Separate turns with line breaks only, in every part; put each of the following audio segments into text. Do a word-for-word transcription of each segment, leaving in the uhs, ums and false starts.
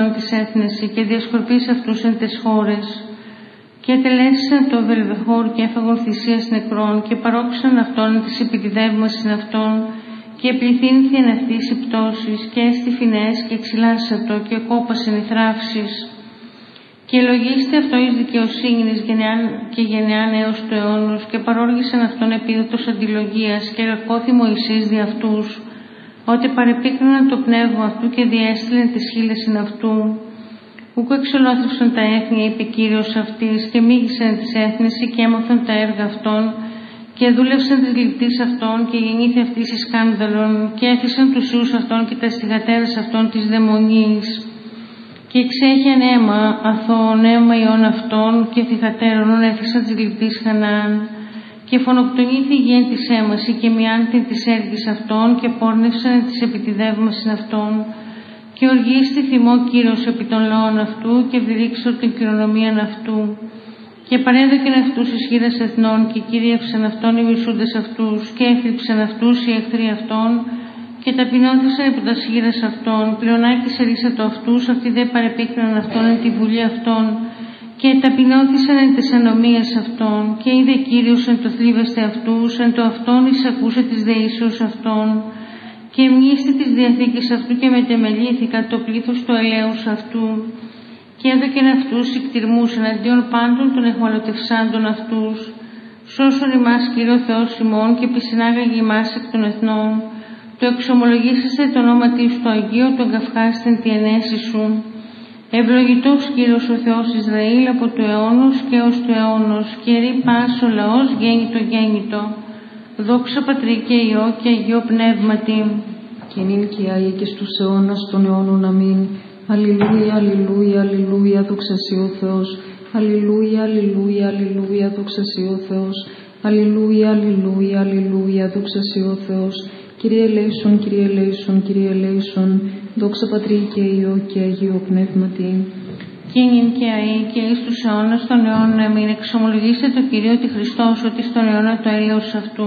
της έθνεση και διασκορπής αυτούς εν τες χώρες. Και τελέσσαν το βελβεχόρ και έφαγον θυσίας νεκρών και παρόξαν αυτόν εν της επιτιδεύμασιν αυτών και πληθύνθη εν αυτής οι πτώσεις και έστι φινές και ξυλάσατο και κόπασεν οι θράψεις. Και λογίστε αυτό εις δικαιοσύνης και γενεάν έως του αιώνος και παρόργησαν αυτόν επίδοτος αντιλογίας και ρακώθη Μωυσής δι' αυτούς, ότι παρεπίκριναν το πνεύμα αυτού και διέστειλεν τις χείλεσιν αυτού. Ούκο εξολόθρευσαν τα έθνη, είπε Κύριος αυτής, και μίγησαν τις έθνηση και έμαθαν τα έργα αυτών και δούλευσαν τις γλυπτής αυτών και γεννήθη αυτής εις σκάνδαλον και έθισαν τους ιούς αυτών και τα στιγατέρας αυτών της δαιμονής. Και εξέχιαν αίμα, αθώων αίμα ιών αυτών και θυγατέρων έθισαν της γλυπτής Χανaan. Και φωνοκτονήθη η γη εν της έμαση και μιάντην της έργης αυτών και πόρνευσαν εν της επιτιδεύμασιν αυτών. Και οργίστη θυμό Κύριος επί των λαών αυτού και ευδειρίξω την κληρονομίαν αυτού. Και παρέδοκεν αυτούς εις χείρας εθνών και κυρίευσαν αυτών οι μισούντες αυτούς και έθλιψαν αυτούς οι εχθροί αυτών και ταπεινώθησαν υπό τα χείρας αυτών. Πλεονάκης ερίσατο αυτούς, αυτοί δε παρεπίκριναν αυτόν εν τη βουλή αυτών και ταπεινώθησαν εν τες ανομίες αυτών. Και είδε Κύριος εν το θλίβεστε αυτούς, εν το αυτόν εισακούσε της δεήσεως αυτών. Και μνήστη της διαθήκης αυτού και μετεμελήθηκα το πλήθος του ελέους αυτού. Και έδωκεν αυτούς ικτηρμούς εναντίον πάντων των εχμαλωτευσάντων αυτούς. Σώσον ημάς Κύριο Θεός ημών και επισυνάγαγε ημάς εκ των εθνών. Το εξομολογήσαστε το όνομα της του Αγίου, τον καυχάστην τη ενέση σου. Ευλογητός Κύριος ο Θεός Ισραήλ από του αιώνος και ως του αιώνος, και ρή πας ο λαός γέννητο γέννητο. Δόξα Πατρί και Υιό και Αγίο Πνεύματι.
Και νυν και άι και στους αιώνας των αιώνων αμήν. Αλληλούια, αλληλούια, αλληλούια, δόξα σοι ο Θεός. Αλληλούια, αλληλούια, αλληλούια, δόξα σοι ο Θεός. Αλληλούια, αλληλούια, αλληλούια, δόξα σοι ο Θεός. Κύριε ελέησον, Κύριε ελέησον, Κύριε ελέησον, δόξα Πατρί και Υιό και Αγίο Πνεύματι.
Και νυν και αεί και εις τους αιώνας των αιώνων αμήν. Εξομολογήστε το Κυρίο τη Χριστός ότι στον αιώνα το έλεος αυτού.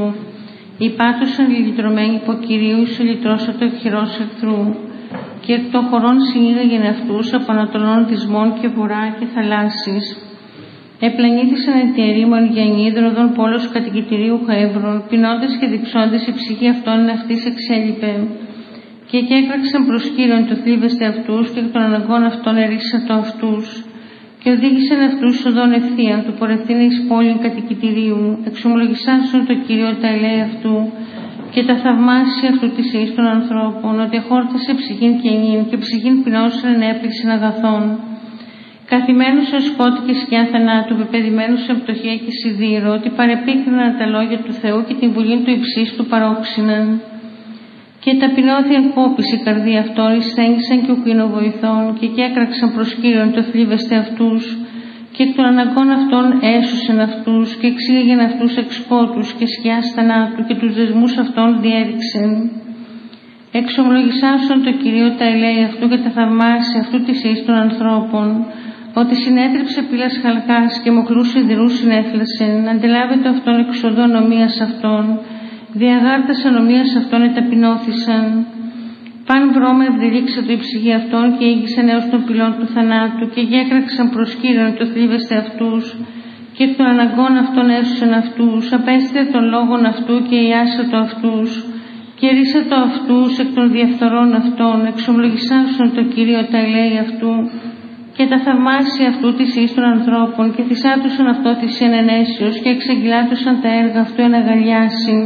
Υπάτωσαν λυτρωμένοι υπό Κυρίου εις ο λυτρώσατο ευχηρός εχθρού. Και εκ των χωρών συνήγαγεν αυτούς από ανατολών δυσμών και βορρά και θαλάσσης. Επλανήθησαν εν τη ερήμον γεννή δροδών πόλος κατοικητηρίου χαεύρων, πεινώντες και διψώντες η ψυχή αυτών εν αυτής εξέλιπε. Και εκέκραξαν προς Κύριον το θλίβεστε αυτούς και εκ των αναγκών αυτών ερίσσατο αυτούς. Και οδήγησαν αυτούς οδόν ευθείαν του πορευθήν εις πόλην κατοικητηρίου, εξομολογησάσουν το Κύριο τα ελέη αυτού και τα θαυμάσια αυτού της εις των ανθρώπων, ότι εχόρτασε ψυχήν κενήν και ψυχήν πεινώσαν εν έπλησιν αγαθών. Καθημένους ως σκότη και σκιά θανάτου, πεπαιδημένους σε πτωχία και σιδήρο, ότι παρεπίκριναν τα λόγια του Θεού και την βουλήν του υψίστου παρόξυναν. Και ταπεινώθη εν κόπης η καρδία αυτών, εισθένησαν και ουκοινοβοηθών, και έκραξαν προς Κύριον το θλίβεστε αυτούς, και εκ των αναγκών αυτών έσουσεν αυτούς, και εξήγαγεν αυτούς εξ σκότους και σκιάς θανάτου, και τους δεσμούς αυτών διέριξεν. Εξομολογησάσον το Κυρίο τα ελέη αυτού και τα θαυμάσια αυτού της εις των ανθρώπων, ότι συνέτριψε πύλας χαλκάς και μοχλούς σιδηρούς συνέθλασεν, αντιλάβεται αυτόν εξοδό νομίας αυτών, διαγάρτας ανομίας αυτών εταπεινώθησαν. Παν βρώμα ευδειρίξατο η ψυχή αυτών και ήγησαν έως των πυλών του θανάτου και γέκραξαν προς Κύριον το θλίβεστε αυτούς και εκ των αναγκών αυτών έσουσαν αυτούς, απέστειλε των λόγων αυτού και ιάσατο αυτούς και ρίσατο αυτούς εκ των διαφθορών αυτών, εξομολογησάσουν το Κύριο τα ελέη αυτού και τα θαυμάσια αυτού της εις των ανθρώπων και θυσάτουσαν αυτό θυσίαν ενέσεως και εξαγγειλάτουσαν τα έργα αυτού εν αγαλιάσει.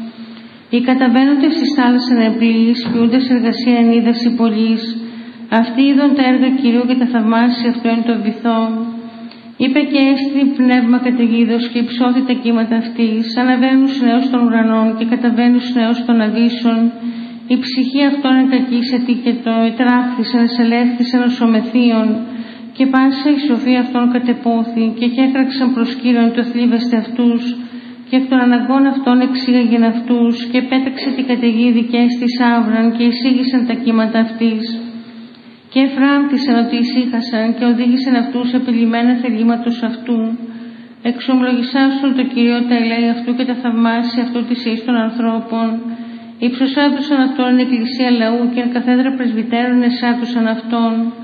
Οι καταβαίνοντες της θάλασσαν εμπλοίης, ποιούντες εργασία εν είδαση πολλής. Αυτοί είδον τα έργα Κυρίου και τα θαυμάσια αυτού εν το βυθό. Είπε και έστει πνεύμα καταιγίδος και υψώθη τα κύματα αυτής. Αναβαίνουν έως των ουρανών και καταβαίνουν έως των αβύσσων. Η ψυχή αυτών εν κακή σε τίκετο, ετράχθησαν, εσελεύθησαν ως ομεθείων. Και πάσα η σοφία αυτών κατεπόθη και έκραξαν προς Κύριον το θλίβεστε αυτούς. Και εκ των αναγκών αυτών εξήγαγεν αυτούς και πέταξε την καταιγίδη και έστης άβραν και εισήγησαν τα κύματα αυτής. Και εφράμτησαν ότι ησύχασαν και οδήγησαν αυτούς επιλυμμένα θελήματος αυτού. Εξομολογησάσουν το Κυρίο τα ελέη αυτού και τα θαυμάσια αυτού της εις των ανθρώπων. Υψωσάτουσαν αυτόν εν εκκλησία λαού και εν καθέδρα πρεσβυτέρων εσάτουσαν αυτόν.